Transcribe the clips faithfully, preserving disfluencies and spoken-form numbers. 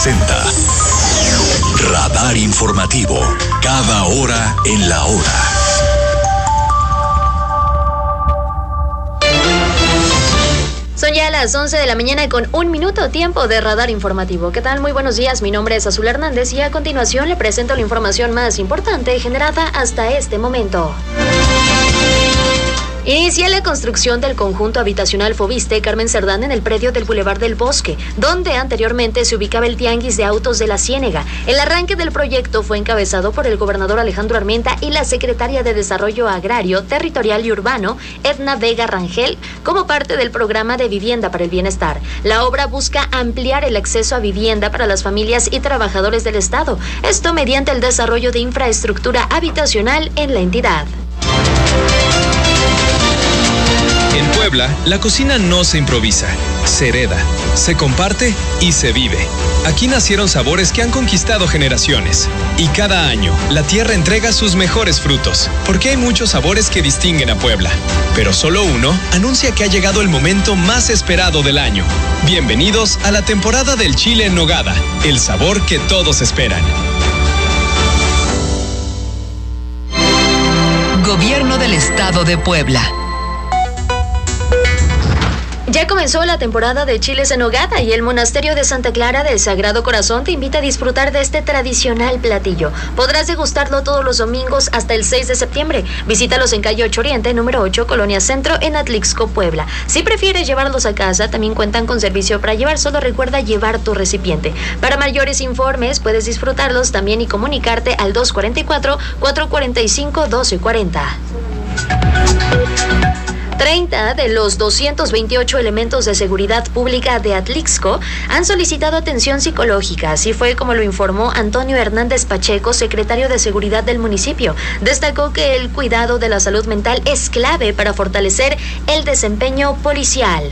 presenta Radar Informativo, cada hora en la hora. Son ya las once de la mañana con un minuto, tiempo de Radar Informativo. ¿Qué tal? Muy buenos días, mi nombre es Azul Hernández y a continuación le presento la información más importante generada hasta este momento. Inicia la construcción del conjunto habitacional Foviste Carmen Cerdán en el predio del Boulevard del Bosque, donde anteriormente se ubicaba el Tianguis de Autos de la Ciénega. El arranque del proyecto fue encabezado por el gobernador Alejandro Armenta y la secretaria de Desarrollo Agrario, Territorial y Urbano, Edna Vega Rangel, como parte del programa de Vivienda para el Bienestar. La obra busca ampliar el acceso a vivienda para las familias y trabajadores del Estado, esto mediante el desarrollo de infraestructura habitacional en la entidad. En Puebla, la cocina no se improvisa, se hereda, se comparte y se vive. Aquí nacieron sabores que han conquistado generaciones. Y cada año, la tierra entrega sus mejores frutos, porque hay muchos sabores que distinguen a Puebla. Pero solo uno anuncia que ha llegado el momento más esperado del año. Bienvenidos a la temporada del chile en nogada, el sabor que todos esperan. Gobierno del Estado de Puebla. Ya comenzó la temporada de chiles en nogada y el Monasterio de Santa Clara del Sagrado Corazón te invita a disfrutar de este tradicional platillo. Podrás degustarlo todos los domingos hasta el seis de septiembre. Visítalos en calle ocho Oriente, número ocho, Colonia Centro, en Atlixco, Puebla. Si prefieres llevarlos a casa, también cuentan con servicio para llevar. Solo recuerda llevar tu recipiente. Para mayores informes, puedes disfrutarlos también y comunicarte al dos cuatro cuatro, cuatro cuatro cinco, uno dos cuatro cero. treinta de los doscientos veintiocho elementos de seguridad pública de Atlixco han solicitado atención psicológica. Así fue como lo informó Antonio Hernández Pacheco, secretario de Seguridad del municipio. Destacó que el cuidado de la salud mental es clave para fortalecer el desempeño policial.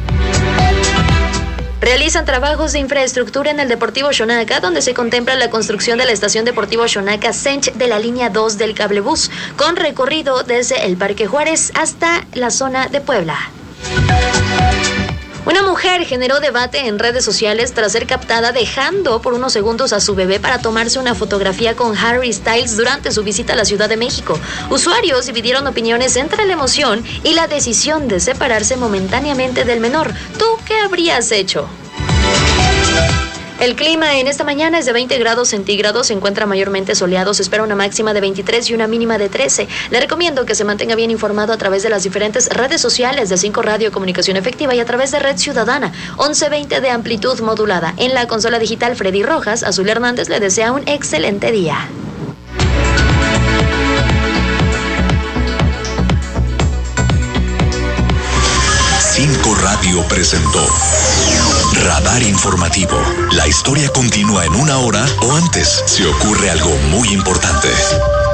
Realizan trabajos de infraestructura en el Deportivo Xonaca, donde se contempla la construcción de la estación Deportivo Xonaca Sench de la línea dos del cablebús, con recorrido desde el Parque Juárez hasta la zona de Puebla. Una mujer generó debate en redes sociales tras ser captada dejando por unos segundos a su bebé para tomarse una fotografía con Harry Styles durante su visita a la Ciudad de México. Usuarios dividieron opiniones entre la emoción y la decisión de separarse momentáneamente del menor. ¿Tú qué habrías hecho? El clima en esta mañana es de veinte grados centígrados, se encuentra mayormente soleado, se espera una máxima de veintitrés y una mínima de trece. Le recomiendo que se mantenga bien informado a través de las diferentes redes sociales de cinco Radio Comunicación Efectiva y a través de Red Ciudadana, once veinte de amplitud modulada. En la consola digital Freddy Rojas, Azul Hernández le desea un excelente día. cinco Radio presentó Radar Informativo. La historia continúa en una hora o antes si ocurre algo muy importante.